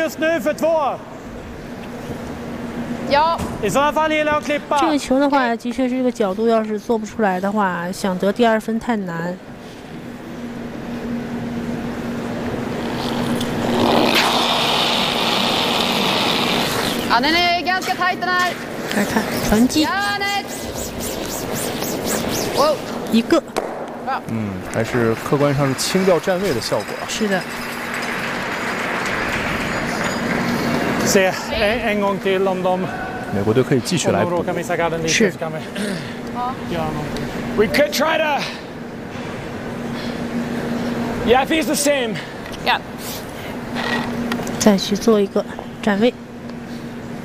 just nu för 2. Ja. I sådana fall gillar jag att klippa. 这个球的话，的确是这个角度，要是做不出来的话，想得第2分太难。 Ja, den är ganska tajt den här. 来看传击， Janet. Wow. 一个， 还是客观上是清掉站位的效果。 是的。 Se en gång till om de 美国队可以继续来补。 råkar missa garden lite Sure. så kan vi göra någonting. We could try to. Yeah, I think it's the same. Ja. 再去做一个站位。